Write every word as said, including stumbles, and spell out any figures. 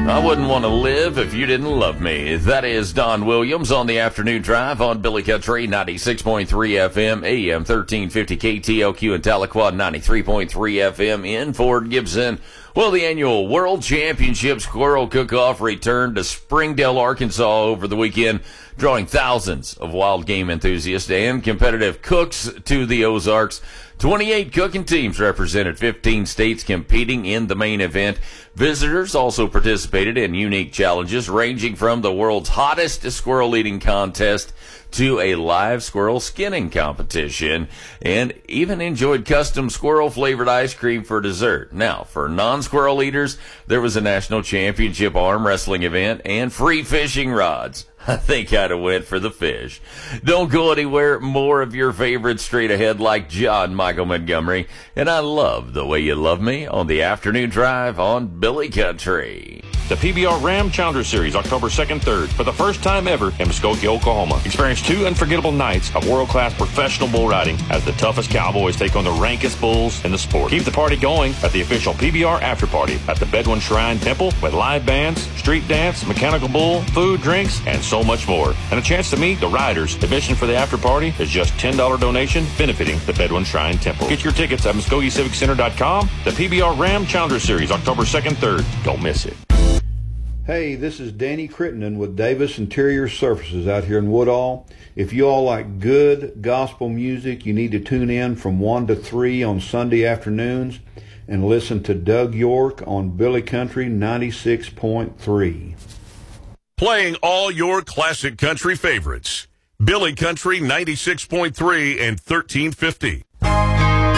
I wouldn't want to live if you didn't love me. That is Don Williams on the afternoon drive on Billy Country ninety-six point three F M, A M thirteen fifty K T L Q in Tahlequah, ninety-three point three F M in Fort Gibson. Well, the annual World Championship Squirrel Cook-Off returned to Springdale, Arkansas over the weekend, drawing thousands of wild game enthusiasts and competitive cooks to the Ozarks. twenty-eight cooking teams represented fifteen states competing in the main event. Visitors also participated in unique challenges ranging from the world's hottest squirrel eating contest to a live squirrel skinning competition, and even enjoyed custom squirrel-flavored ice cream for dessert. Now, for non-squirrel eaters, there was a national championship arm wrestling event and free fishing rods. I think I'd have went for the fish. Don't go anywhere. More of your favorites straight ahead like John Michael Montgomery. And I love the way you love me on the afternoon drive on Billy Country. The P B R Ram Challenger Series, October second, third, for the first time ever in Muskogee, Oklahoma. Experience two unforgettable nights of world-class professional bull riding as the toughest cowboys take on the rankest bulls in the sport. Keep the party going at the official P B R After Party at the Bedouin Shrine Temple with live bands, street dance, mechanical bull, food, drinks, and so much more. And a chance to meet the riders. Admission for the after party is just ten dollars donation benefiting the Bedouin Shrine Temple. Get your tickets at Muskogee Civic Center dot com. The P B R Ram Challenger Series, October second, third. Don't miss it. Hey, this is Danny Crittenden with Davis Interior Surfaces out here in Woodall. If you all like good gospel music, you need to tune in from one to three on Sunday afternoons and listen to Doug York on Billy Country ninety-six point three. Playing all your classic country favorites. Billy Country ninety-six point three and thirteen fifty.